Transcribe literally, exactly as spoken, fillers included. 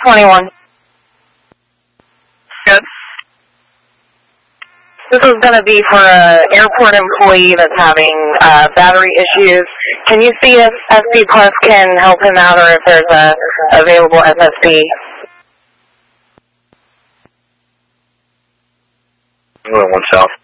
twenty-one. Good. This is going to be for an airport employee that's having uh, battery issues. Can you see if S P Plus can help him out or if there's a available S S P? One south.